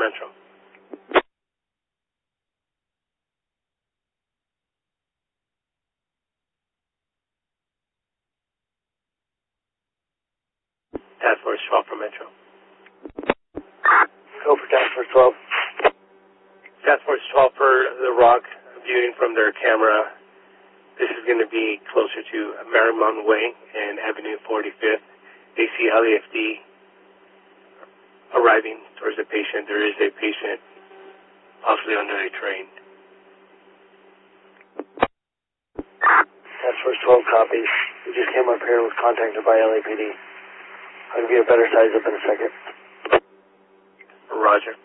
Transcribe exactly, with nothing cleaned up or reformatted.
Metro. Task Force twelve for Metro. Go for Task Force twelve. Task Force twelve for the Rock, viewing from their camera. This is going to be closer to Marymount Way and Avenue forty-fifth. They see L A F D arriving towards the patient. There is a patient possibly under a train. Task Force twelve copies. We just came up here and was contacted by L A P D. I'll give you a better size up in a second. Roger.